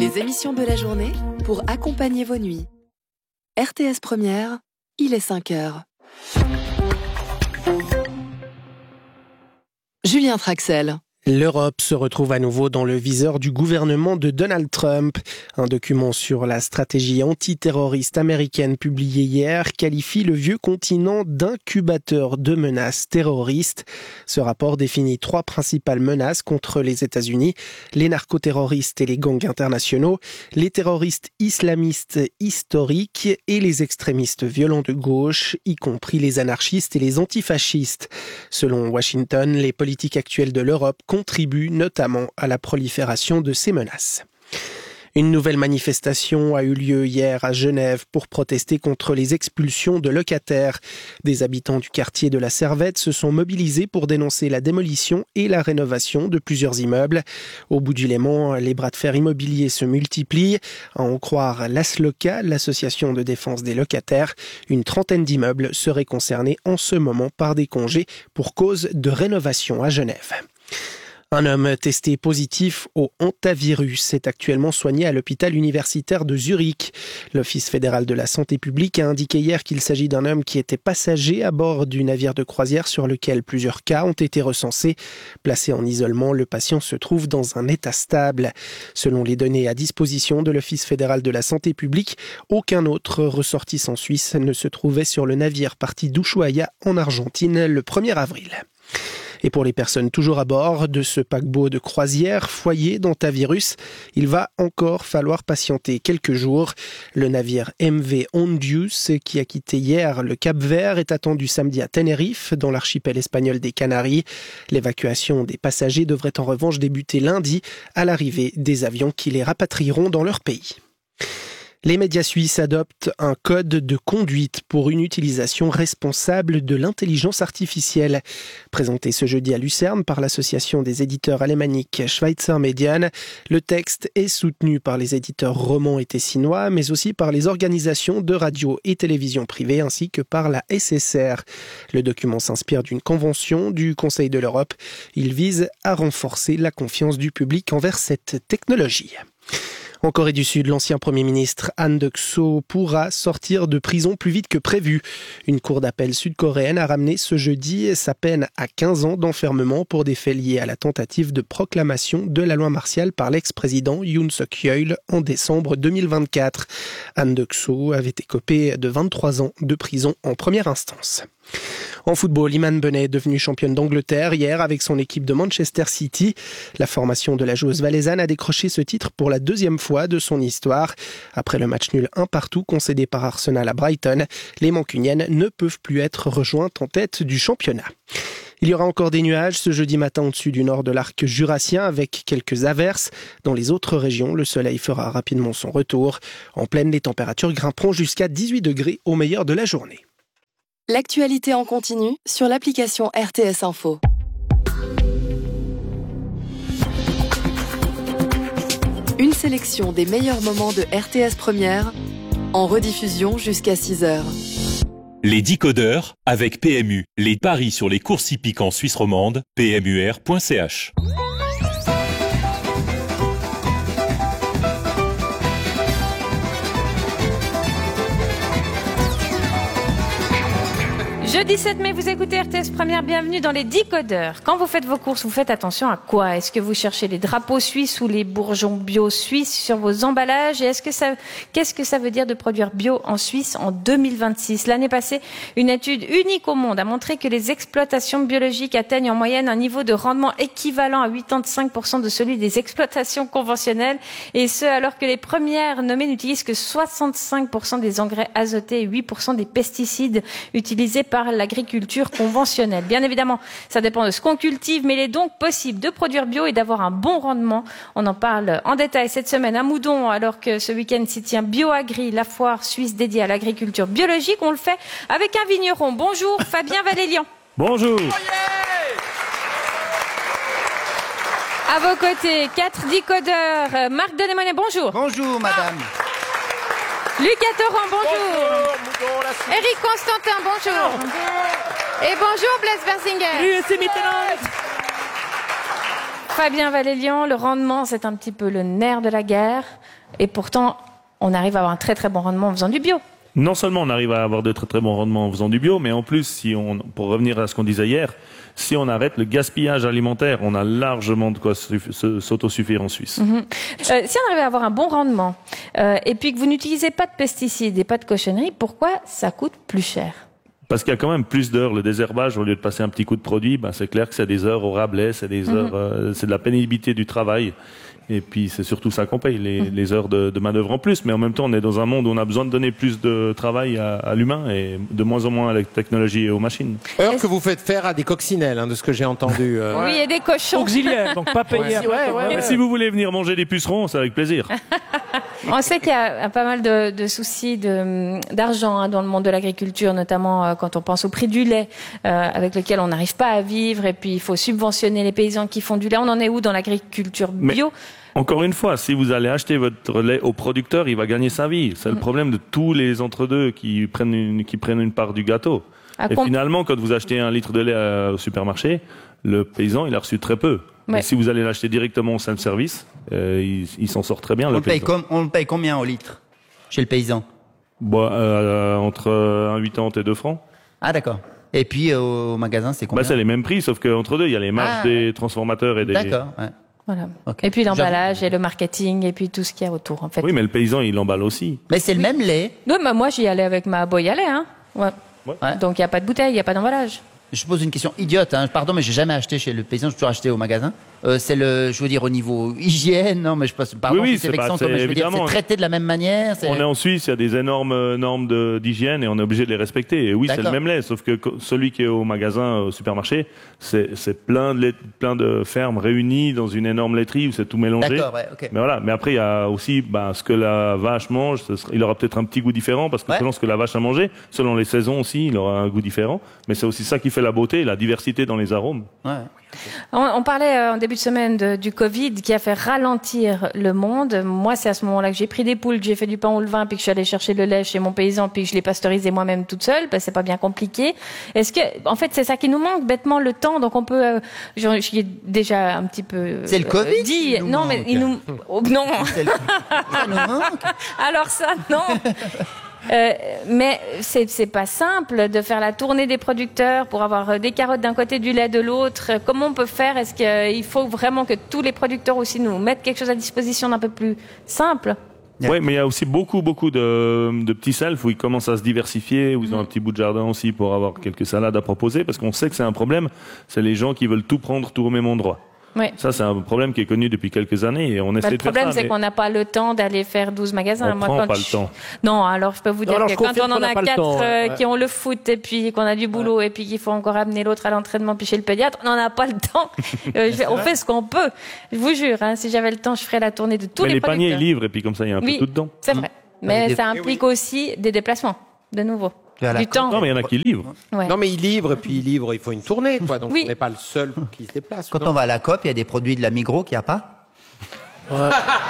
Les émissions de la journée pour accompagner vos nuits. RTS Première, il est 5 heures. Julien Traxel. L'Europe se retrouve à nouveau dans le viseur du gouvernement de Donald Trump. Un document sur la stratégie antiterroriste américaine publié hier qualifie le vieux continent d'incubateur de menaces terroristes. Ce rapport définit 3 principales menaces contre les États-Unis, les narcoterroristes et les gangs internationaux, les terroristes islamistes historiques et les extrémistes violents de gauche, y compris les anarchistes et les antifascistes. Selon Washington, les politiques actuelles de l'Europe contribue notamment à la prolifération de ces menaces. Une nouvelle manifestation a eu lieu hier à Genève pour protester contre les expulsions de locataires. Des habitants du quartier de la Servette se sont mobilisés pour dénoncer la démolition et la rénovation de plusieurs immeubles. Au bout du Léman, les bras de fer immobiliers se multiplient. À en croire l'ASLOCA, l'association de défense des locataires, une trentaine d'immeubles seraient concernés en ce moment par des congés pour cause de rénovation à Genève. Un homme testé positif au hantavirus est actuellement soigné à l'hôpital universitaire de Zurich. L'Office fédéral de la santé publique a indiqué hier qu'il s'agit d'un homme qui était passager à bord du navire de croisière sur lequel plusieurs cas ont été recensés. Placé en isolement, le patient se trouve dans un état stable. Selon les données à disposition de l'Office fédéral de la santé publique, aucun autre ressortissant suisse ne se trouvait sur le navire parti d'Ushuaia en Argentine le 1er avril. Et pour les personnes toujours à bord de ce paquebot de croisière foyer d'hantavirus, il va encore falloir patienter quelques jours. Le navire MV Ondius, qui a quitté hier le Cap-Vert, est attendu samedi à Tenerife, dans l'archipel espagnol des Canaries. L'évacuation des passagers devrait en revanche débuter lundi à l'arrivée des avions qui les rapatrieront dans leur pays. Les médias suisses adoptent un code de conduite pour une utilisation responsable de l'intelligence artificielle. Présenté ce jeudi à Lucerne par l'association des éditeurs alémaniques Schweizer Medien, le texte est soutenu par les éditeurs romans et tessinois, mais aussi par les organisations de radio et télévision privées ainsi que par la SSR. Le document s'inspire d'une convention du Conseil de l'Europe. Il vise à renforcer la confiance du public envers cette technologie. En Corée du Sud, l'ancien Premier ministre Han Duck-soo pourra sortir de prison plus vite que prévu. Une cour d'appel sud-coréenne a ramené ce jeudi sa peine à 15 ans d'enfermement pour des faits liés à la tentative de proclamation de la loi martiale par l'ex-président Yoon Suk-yeol en décembre 2024. Han Duck-soo avait écopé de 23 ans de prison en première instance. En football, Iman Benet est devenue championne d'Angleterre hier avec son équipe de Manchester City. La formation de la joueuse valaisanne a décroché ce titre pour la 2e fois de son histoire. Après le match nul 1-1 concédé par Arsenal à Brighton, les Mancuniennes ne peuvent plus être rejointes en tête du championnat. Il y aura encore des nuages ce jeudi matin au-dessus du nord de l'arc jurassien avec quelques averses. Dans les autres régions, le soleil fera rapidement son retour. En pleine, les températures grimperont jusqu'à 18 degrés au meilleur de la journée. L'actualité en continu sur l'application RTS Info. Une sélection des meilleurs moments de RTS Première en rediffusion jusqu'à 6 heures. Les décodeurs avec PMU. Les paris sur les courses hippiques en Suisse romande. PMUR.ch. Jeudi 7 mai, vous écoutez RTS Première, bienvenue dans les décodeurs. Quand vous faites vos courses, vous faites attention à quoi? Est-ce que vous cherchez les drapeaux suisses ou les bourgeons bio suisses sur vos emballages? Et qu'est-ce que ça veut dire de produire bio en Suisse en 2026? L'année passée, une étude unique au monde a montré que les exploitations biologiques atteignent en moyenne un niveau de rendement équivalent à 85% de celui des exploitations conventionnelles. Et ce, alors que les premières nommées n'utilisent que 65% des engrais azotés et 8% des pesticides utilisés par l'agriculture conventionnelle. Bien évidemment, ça dépend de ce qu'on cultive, mais il est donc possible de produire bio et d'avoir un bon rendement. On en parle en détail cette semaine à Moudon, alors que ce week-end s'y tient BioAgri, la foire suisse dédiée à l'agriculture biologique. On le fait avec un vigneron. Bonjour, Fabien Valélian. Bonjour. À vos côtés, 4 décodeurs. Marc Delémonet, bonjour. Bonjour, madame. Lucas Torrent, bonjour. Éric Constantin, bonjour. Et bonjour Blaise Berzinger. Fabien Valélian, le rendement, c'est un petit peu le nerf de la guerre. Et pourtant, on arrive à avoir un très très bon rendement en faisant du bio. Non seulement on arrive à avoir de très très bons rendements en faisant du bio, mais en plus, pour revenir à ce qu'on disait hier, si on arrête le gaspillage alimentaire, on a largement de quoi s'autosuffire en Suisse. Si on arrive à avoir un bon rendement, et puis que vous n'utilisez pas de pesticides et pas de cochonneries, pourquoi ça coûte plus cher ? Parce qu'il y a quand même plus d'heures. Le désherbage, au lieu de passer un petit coup de produit, c'est clair que c'est des heures au rabelais, c'est des heures, c'est de la pénibilité du travail. Et puis, c'est surtout ça qu'on paye, les heures de manœuvre en plus. Mais en même temps, on est dans un monde où on a besoin de donner plus de travail à l'humain et de moins en moins à la technologie et aux machines. Heures que vous faites faire à des coccinelles, de ce que j'ai entendu. Oui, et des cochons. Auxiliaires, donc pas payés. Mais si vous voulez venir manger des pucerons, c'est avec plaisir. On sait qu'il y a pas mal de soucis d'argent dans le monde de l'agriculture, notamment quand on pense au prix du lait, avec lequel on n'arrive pas à vivre, et puis il faut subventionner les paysans qui font du lait. On en est où dans l'agriculture bio ? Encore une fois, si vous allez acheter votre lait au producteur, il va gagner sa vie. C'est le problème de tous les entre-deux qui prennent une part du gâteau. Finalement, quand vous achetez 1 litre de lait au supermarché, le paysan, il a reçu très peu. Ouais. Mais si vous allez l'acheter directement au self-service, il s'en sort très bien. On le paye combien au litre chez le paysan ? Entre 1,80 et 2 francs. Ah d'accord. Et puis au magasin, c'est combien ? C'est les mêmes prix, sauf qu'entre deux, il y a les marges des transformateurs et des... D'accord, ouais. Voilà. Okay. Et puis l'emballage et le marketing et puis tout ce qu'il y a autour, en fait. Oui, mais le paysan, il l'emballe aussi. Mais c'est le même lait. Oui, mais moi, j'y allais avec ma boîte à lait, hein. Ouais. Donc, il n'y a pas de bouteille, il n'y a pas d'emballage. Je pose une question idiote, pardon, mais j'ai jamais acheté chez le paysan, j'ai toujours acheté au magasin. C'est je veux dire, au niveau hygiène, non, mais je passe, pardon, oui, c'est vexant, mais je veux dire, c'est traité de la même manière. On est en Suisse, il y a des énormes normes d'hygiène et on est obligé de les respecter. Et oui, c'est le même lait, sauf que celui qui est au magasin, au supermarché, c'est plein de fermes réunies dans une énorme laiterie où c'est tout mélangé. D'accord, ouais, ok. Mais voilà. Mais après, il y a aussi, ce que la vache mange, il aura peut-être un petit goût différent parce que selon ce que la vache a mangé, selon les saisons aussi, il aura un goût différent. Mais c'est aussi ça qui fait la beauté, la diversité dans les arômes. Ouais. On parlait en début de semaine du Covid qui a fait ralentir le monde. Moi, c'est à ce moment-là que j'ai pris des poules, que j'ai fait du pain au levain, puis que je suis allée chercher le lait chez mon paysan, puis que je l'ai pasteurisé moi-même toute seule, parce que c'est pas bien compliqué. Est-ce que, en fait, c'est ça qui nous manque, bêtement, le temps. Donc on peut, j'y ai déjà un petit peu c'est le Covid dit. Non, mais il nous, non. Ça nous manque. Alors ça, non. Mais c'est pas simple de faire la tournée des producteurs pour avoir des carottes d'un côté, du lait de l'autre. Comment on peut faire ? Est-ce qu'il faut vraiment que tous les producteurs aussi nous mettent quelque chose à disposition d'un peu plus simple ? Oui, mais il y a aussi beaucoup de petits selfs où ils commencent à se diversifier, où ils ont un petit bout de jardin aussi pour avoir quelques salades à proposer, parce qu'on sait que c'est un problème. C'est les gens qui veulent tout prendre, tout au même endroit. Oui. Ça, c'est un problème qui est connu depuis quelques années et on essaie de faire ça. Le problème, c'est qu'on n'a pas le temps d'aller faire 12 magasins. On prend pas le temps. Non, alors je peux vous dire que quand on en a 4 qui ont le foot et puis qu'on a du boulot et puis qu'il faut encore amener l'autre à l'entraînement puis chez le pédiatre, on n'en a pas le temps. On fait ce qu'on peut. Je vous jure, si j'avais le temps, je ferais la tournée de tous les producteurs. Mais les paniers livrent et puis comme ça, il y a un peu tout dedans. C'est vrai. Mais ça implique aussi des déplacements, de nouveau. Du temps. Non, mais il y en a qui livrent. Ouais. Non, mais ils livrent, il faut une tournée, quoi. Donc, on n'est pas le seul qui se déplace. Quand on va à la COP, il y a des produits de la Migros qu'il n'y a pas. Ouais.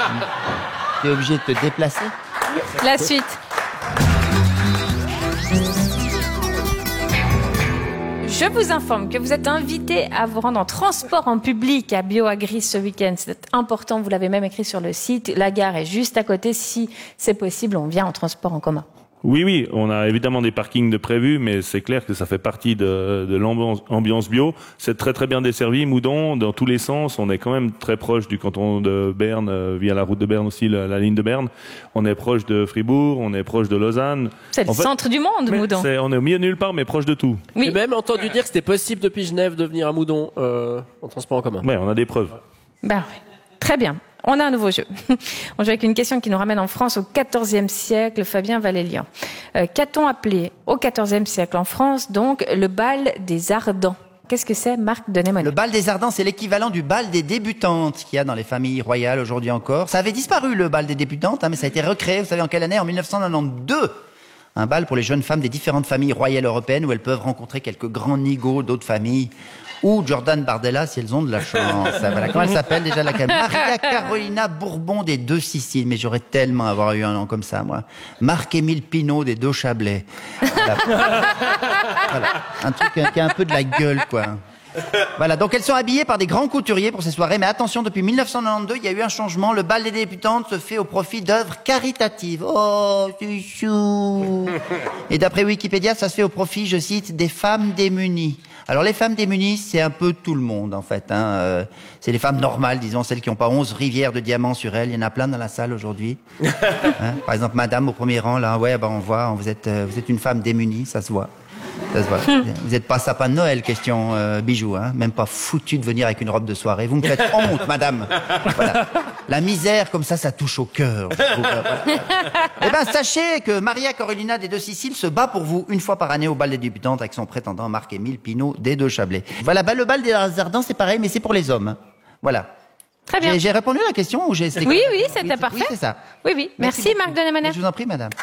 Tu es obligé de te déplacer. La suite. Je vous informe que vous êtes invité à vous rendre en transport en public à BioAgri ce week-end. C'est important, vous l'avez même écrit sur le site. La gare est juste à côté. Si c'est possible, on vient en transport en commun. Oui, on a évidemment des parkings de prévus, mais c'est clair que ça fait partie de l'ambiance bio. C'est très très bien desservi, Moudon, dans tous les sens. On est quand même très proche du canton de Berne, via la route de Berne aussi, la ligne de Berne. On est proche de Fribourg, on est proche de Lausanne. C'est le centre du monde, Moudon. On est au milieu de nulle part, mais proche de tout. Oui. J'ai même entendu dire que c'était possible depuis Genève de venir à Moudon en transport en commun. Ouais, on a des preuves. Oui. Très bien. On a un nouveau jeu. On joue avec une question qui nous ramène en France au XIVe siècle, Fabien Valélian. Qu'a-t-on appelé au XIVe siècle en France, donc, le bal des Ardents ? Qu'est-ce que c'est, Marc Denémoni ? Le bal des Ardents, c'est l'équivalent du bal des débutantes qu'il y a dans les familles royales aujourd'hui encore. Ça avait disparu, le bal des débutantes, mais ça a été recréé, vous savez en quelle année ? En 1992. Un bal pour les jeunes femmes des différentes familles royales européennes où elles peuvent rencontrer quelques grands nigauds d'autres familles. Ou Jordan Bardella si elles ont de la chance. Voilà. Comment elle s'appelle déjà la Maria Carolina Bourbon des Deux Siciles. Mais j'aurais tellement avoir eu un nom comme ça, moi. Marc-Émile Pinault des Deux Chablais. Voilà. Un truc qui a un peu de la gueule, quoi. Voilà, donc elles sont habillées par des grands couturiers pour ces soirées. Mais attention, depuis 1992, il y a eu un changement. Le bal des débutantes se fait au profit d'œuvres caritatives. Oh, c'est chou. Et d'après Wikipédia, ça se fait au profit, je cite, des femmes démunies. Alors les femmes démunies, c'est un peu tout le monde en fait. C'est les femmes normales, disons, celles qui n'ont pas 11 rivières de diamants sur elles. Il y en a plein dans la salle aujourd'hui. Par exemple, madame au premier rang, là, ouais, on voit, vous êtes une femme démunie, ça se voit. Ça se voit. Vous n'êtes pas sapin de Noël, question bijoux, même pas foutu de venir avec une robe de soirée. Vous me faites honte, madame. Voilà. La misère, comme ça touche au cœur. Eh ben, sachez que Maria Carolina des Deux Siciles se bat pour vous une fois par année au bal des débutantes avec son prétendant Marc-Émile Pinault des Deux Chablais. Voilà, le bal des Ardents, c'est pareil, mais c'est pour les hommes. Voilà. Très bien. J'ai répondu à la question ou j'ai... Oui, c'était parfait. Oui, c'est ça. Oui. Merci Marc Denemanel. Je vous en prie, madame.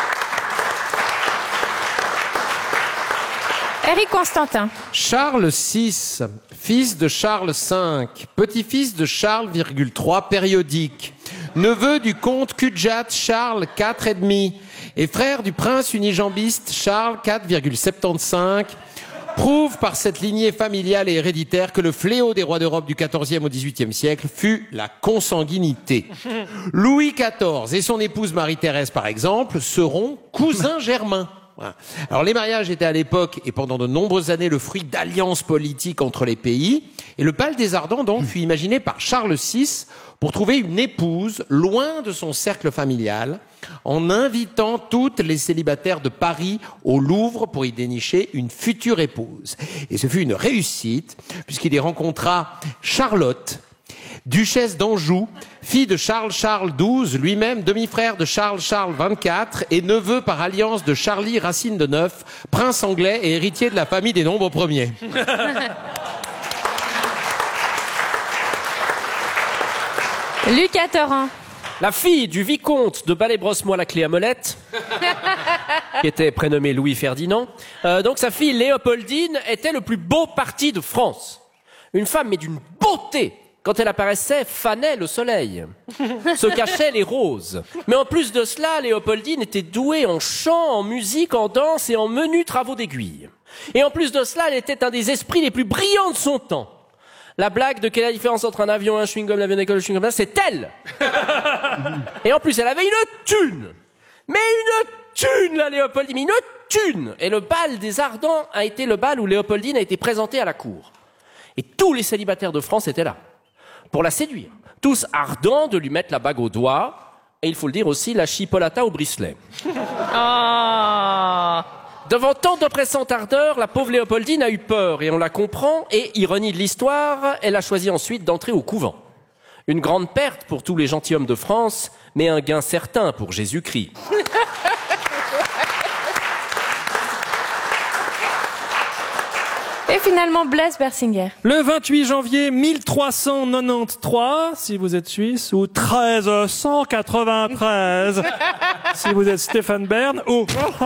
Éric Constantin. Charles VI, fils de Charles V, petit-fils de Charles, 3 périodique, neveu du comte Cudjat Charles 4,5 et frère du prince unijambiste Charles 4,75, prouve par cette lignée familiale et héréditaire que le fléau des rois d'Europe du XIVe au XVIIIe siècle fut la consanguinité. Louis XIV et son épouse Marie-Thérèse, par exemple, seront cousins germains. Voilà. Alors les mariages étaient à l'époque et pendant de nombreuses années le fruit d'alliances politiques entre les pays. Et le bal des Ardents donc fut imaginé par Charles VI pour trouver une épouse loin de son cercle familial, en invitant toutes les célibataires de Paris au Louvre pour y dénicher une future épouse. Et ce fut une réussite puisqu'il y rencontra Charlotte, duchesse d'Anjou, fille de Charles XII, lui-même demi-frère de Charles XXIV et neveu par alliance de Charlie Racine de Neuf, prince anglais et héritier de la famille des nombres premiers. Lucas Torrent. La fille du vicomte de Ballet-Brosse-moi la clé à molette, qui était prénommé Louis Ferdinand. Donc sa fille Léopoldine était le plus beau parti de France. Une femme, mais d'une beauté. Quand elle apparaissait, fanait le soleil, se cachaient les roses. Mais en plus de cela, Léopoldine était douée en chant, en musique, en danse et en menus travaux d'aiguille. Et en plus de cela, elle était un des esprits les plus brillants de son temps. La blague de quelle est la différence entre un avion et un chewing-gum, l'avion d'école et le chewing-gum, c'est elle. Et en plus, elle avait une thune. Mais une thune, la Léopoldine, une thune. Et le bal des Ardents a été le bal où Léopoldine a été présentée à la cour. Et tous les célibataires de France étaient là. Pour la séduire, tous ardents de lui mettre la bague au doigt, et il faut le dire aussi, la chipolata au bricelet. Oh. Devant tant d'oppressante ardeur, la pauvre Léopoldine a eu peur, et on la comprend, et, ironie de l'histoire, elle a choisi ensuite d'entrer au couvent. Une grande perte pour tous les gentilshommes de France, mais un gain certain pour Jésus-Christ. Et finalement, Blaise Bersinger. Le 28 janvier 1393, si vous êtes suisse, ou 1393, si vous êtes Stéphane Bern, ou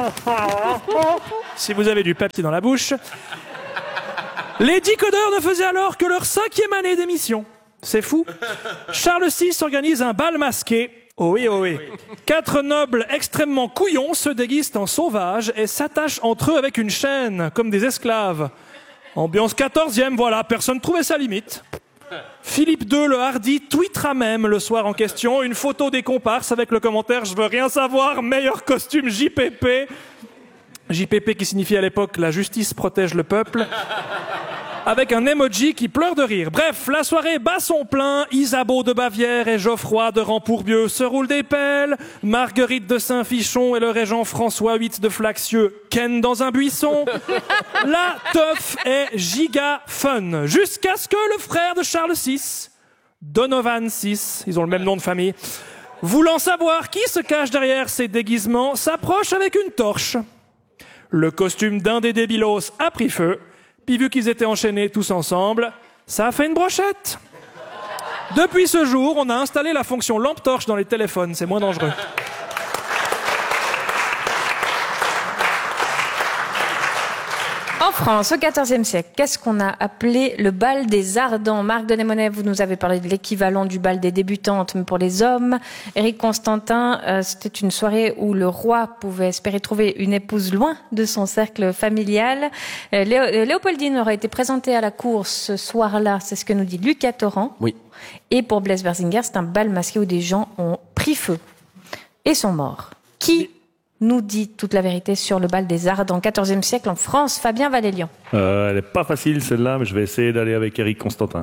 si vous avez du papier dans la bouche. Les décodeurs ne faisaient alors que leur 5e année d'émission. C'est fou. Charles VI organise un bal masqué. Oh oui, oh oui. 4 nobles extrêmement couillons se déguisent en sauvages et s'attachent entre eux avec une chaîne, comme des esclaves. Ambiance 14e, voilà, personne trouvait sa limite. Philippe II, le hardi, tweetera même le soir en question une photo des comparses avec le commentaire « Je veux rien savoir, meilleur costume JPP ». JPP qui signifie à l'époque « La justice protège le peuple ». Avec un emoji qui pleure de rire. Bref, la soirée bat son plein. Isabeau de Bavière et Geoffroy de Rampourbieu se roulent des pelles. Marguerite de Saint-Fichon et le régent François VIII de Flaxieux ken dans un buisson. La teuf est giga fun. Jusqu'à ce que le frère de Charles VI, Donovan VI, ils ont le même nom de famille, voulant savoir qui se cache derrière ces déguisements, s'approche avec une torche. Le costume d'un des débilos a pris feu. Puis vu qu'ils étaient enchaînés tous ensemble, ça a fait une brochette. Depuis ce jour, on a installé la fonction lampe-torche dans les téléphones, c'est moins dangereux. Enfin, France, au XIVe siècle, qu'est-ce qu'on a appelé le bal des Ardents? Marc Denémonet, vous nous avez parlé de l'équivalent du bal des débutantes, mais pour les hommes. Éric Constantin, c'était une soirée où le roi pouvait espérer trouver une épouse loin de son cercle familial. Léopoldine aurait été présentée à la cour ce soir-là, c'est ce que nous dit Lucas Torrent. Oui. Et pour Blaise Berzinger, c'est un bal masqué où des gens ont pris feu et sont morts. Qui nous dit toute la vérité sur le bal des Ardents, XIVe siècle en France? Fabien Valélian. Elle est pas facile celle-là, mais je vais essayer d'aller avec Éric Constantin.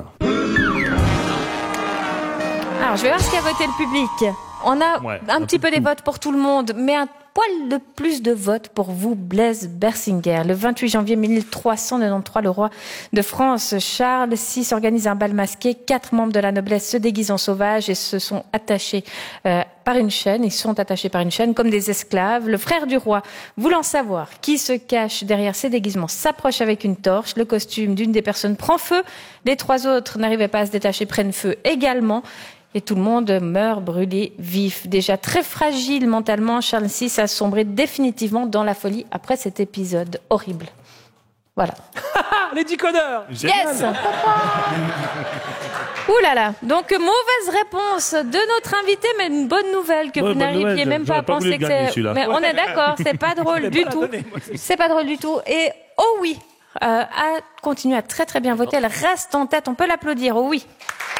Alors, je vais voir ce qu'a voté le public. On a un petit peu des votes pour tout le monde, mais un poil de plus de votes pour vous, Blaise Berzinger. Le 28 janvier 1393, le roi de France, Charles VI, organise un bal masqué. 4 membres de la noblesse se déguisent en sauvages et se sont attachés par une chaîne. Ils sont attachés par une chaîne comme des esclaves. Le frère du roi, voulant savoir qui se cache derrière ces déguisements, s'approche avec une torche. Le costume d'une des personnes prend feu. Les 3 autres n'arrivaient pas à se détacher, prennent feu également. Et tout le monde meurt brûlé vif. Déjà très fragile mentalement, Charles VI a sombré définitivement dans la folie après cet épisode horrible. Voilà. Les décodeurs. Yes. Ouh là là. Donc mauvaise réponse de notre invité, mais une bonne nouvelle que vous n'arriviez même pas à penser que c'est. Mais on est d'accord, c'est pas drôle du tout. C'est pas drôle du tout. Et oh oui, a continué à très très bien voter. Elle reste en tête. On peut l'applaudir. Oh oui.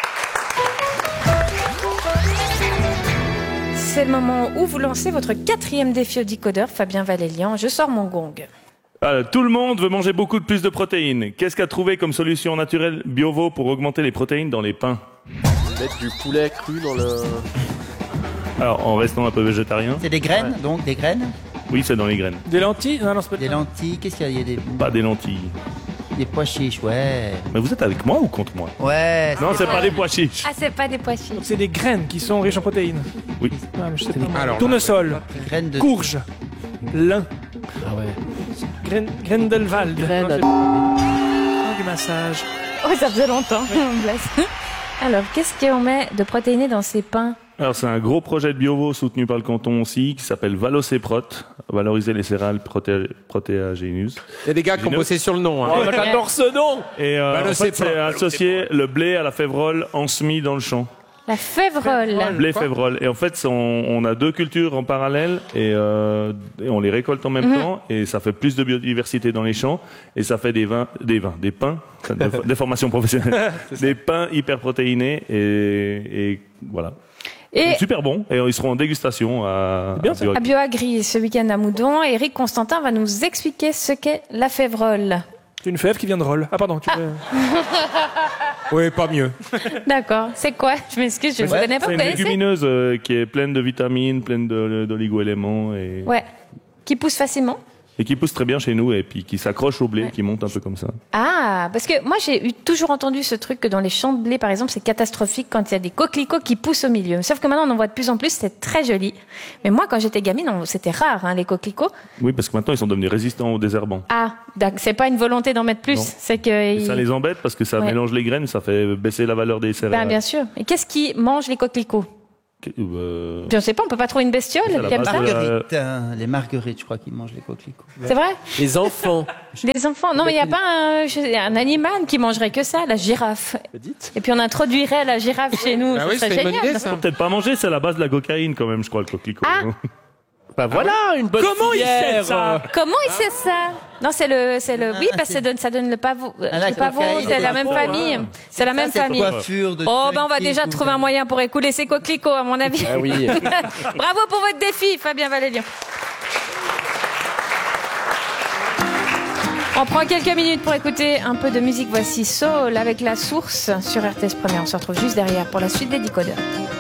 C'est le moment où vous lancez votre 4e défi au décodeur, Fabien Valélian. Je sors mon gong. Tout le monde veut manger beaucoup plus de protéines. Qu'est-ce qu'a trouvé comme solution naturelle Biovo pour augmenter les protéines dans les pains? Mettre du poulet cru dans le... Alors, en restant un peu végétarien. C'est des graines, donc des graines? Oui, c'est dans les graines. Des lentilles? Non, c'est pas des lentilles. Qu'est-ce qu'il y a? Il y a Pas des lentilles. Des pois chiches, ouais. Mais vous êtes avec moi ou contre moi? Ouais. Non, c'est pas des pois chiches. Ah, c'est pas des pois chiches. Donc c'est des graines qui sont riches en protéines. Oui. Ah, mais je sais pas. Alors, tournesol, courge, lin. Ah ouais. Grendelwald. Du massage. Oh, ça faisait longtemps. Alors, qu'est-ce qu'on met de protéiné dans ces pains? Alors, c'est un gros projet de Biovo soutenu par le canton aussi, qui s'appelle Valocéprot, valoriser les céréales protéagineuses. Il y a des gars qui ont bossé sur le nom. Hein. Oh, j'adore ce nom. Et en fait, c'est associé le blé à la févrole en semis dans le champ. La févrole. Blé févrole. Et en fait, on a 2 cultures en parallèle et on les récolte en même temps et ça fait plus de biodiversité dans les champs et ça fait des pains, des professionnelles, des pains hyper protéinés et voilà. Et super bon, et ils seront en dégustation à Bioagri ce week-end à Moudon. Et Éric Constantin va nous expliquer ce qu'est la févrole. C'est une fève qui vient de Roll. Ah pardon, Oui, pas mieux. D'accord, c'est quoi? Je m'excuse, je ne connais pas. C'est une légumineuse qui est pleine de vitamines, pleine d'oligo-éléments. Ouais, qui pousse facilement. Et qui pousse très bien chez nous et puis qui s'accroche au blé, qui monte un peu comme ça. Ah, parce que moi j'ai toujours entendu ce truc que dans les champs de blé par exemple c'est catastrophique quand il y a des coquelicots qui poussent au milieu. Sauf que maintenant on en voit de plus en plus, c'est très joli. Mais moi quand j'étais gamine, c'était rare les coquelicots. Oui, parce que maintenant ils sont devenus résistants aux désherbants. Ah, c'est pas une volonté d'en mettre plus, c'est que ça les embête parce que ça mélange les graines, ça fait baisser la valeur des céréales. Bien sûr. Et qu'est-ce qui mange les coquelicots? Je ne sais pas, on peut pas trouver une bestiole qui aime ça. Les marguerites, je crois qu'ils mangent les coquelicots. C'est vrai? Les enfants. Les enfants. Non, mais il n'y a pas un animal qui mangerait que ça, la girafe. Et puis on introduirait la girafe chez nous. Ah oui, c'est une bonne idée, ça. Faut peut-être pas manger, c'est la base de la cocaïne quand même, je crois, le coquelicot. Ah. Bah voilà, une bonne Comment filière. il sait ça? Comment il sait ça? Non, c'est le. Oui, parce que ça donne le pavot. Le pavot, c'est la même famille. C'est la même famille. Oh, ben on va déjà trouver un moyen pour écouler ces coquelicots, à mon avis. Ah oui. Bravo pour votre défi, Fabien Valélian. On prend quelques minutes pour écouter un peu de musique. Voici Soul avec La Source sur RTS Première. On se retrouve juste derrière pour la suite des décodeurs.